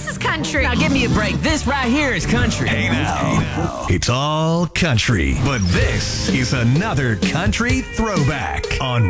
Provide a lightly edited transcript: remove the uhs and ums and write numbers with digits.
this is country. Now give me a break. This right here is country. Hey now. It's all country, but this is another country throwback on